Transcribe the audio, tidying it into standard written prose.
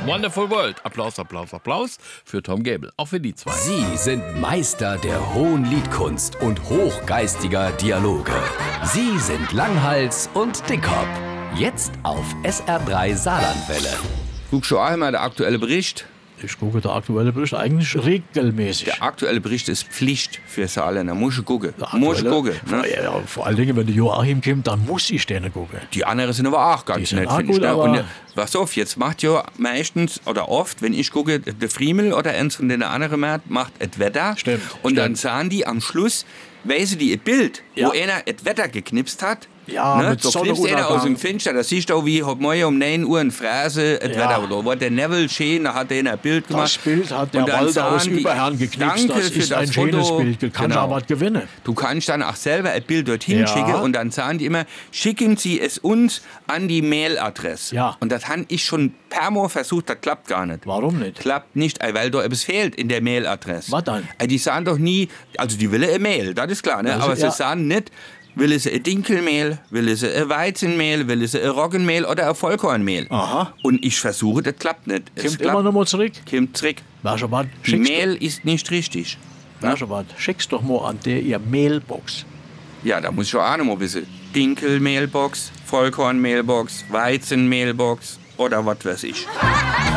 Wonderful World. Applaus, Applaus, Applaus für Tom Gable. Auch für die zwei. Sie sind Meister der hohen Liedkunst und hochgeistiger Dialoge. Sie sind Langhals und Dickhop. Jetzt auf SR3 Saarlandwelle. Guck schon einmal der aktuelle Bericht. Ich gucke der aktuelle Bericht eigentlich regelmäßig. Der aktuelle Bericht ist Pflicht für Saarländer. Muss ich gucken. Der Muss ich aktuelle- gucken. Ne? Ja, vor allen Dingen, wenn der Joachim kommt, dann muss ich den gucken. Die anderen sind aber auch Die ganz sind nett, auch finde ich. gut, Ne? aber- Und pass auf, jetzt macht ja meistens oder oft, wenn ich gucke, der Friemel oder eins von den anderen macht et Wetter. Stimmt, Und dann stimmt. sahen die am Schluss, weisen die et Bild, Ja. wo einer et Wetter geknipst hat. Ja, mit so knipst einer aus dem Sonnenuntergang. Fenster, das siehst du auch wie heute Morgen um 9 Uhr in Fräse et Ja. Wetter. Oder wo der Neville schön, da hat der ein Bild gemacht. Das Bild hat der Und dann Walter aus sahen die, Überherrn geknipst. Danke Das für ist das ein schönes Foto. Bild. Kann Genau. aber was gewinnen. Du kannst dann auch selber ein Bild dorthin Ja. schicken und dann sagen die immer, schicken Sie es uns an die Mailadresse. Ja. Und das habe ich schon per Mal versucht, das klappt gar nicht. Warum nicht? Klappt nicht, weil da etwas fehlt in der Mailadresse. Was dann? Die sagen doch nie, also die wollen eine Mail, das ist klar, ne? Also, aber ja. sie sagen nicht, will sie ein Dinkelmehl, will sie ein Weizenmehl, will sie ein Roggenmehl oder ein Vollkornmehl. Aha. Und ich versuche, das klappt nicht. Es Kommt klappt, immer noch mal zurück. kommt zurück. Weißt du was? Die Mehl ist nicht richtig. Weißt du was? Schick's doch mal an der ihr Mailbox. Ja, da muss ich auch noch mal wissen. Dinkelmehlbox, Vollkornmehlbox, Weizenmehlbox oder was weiß ich.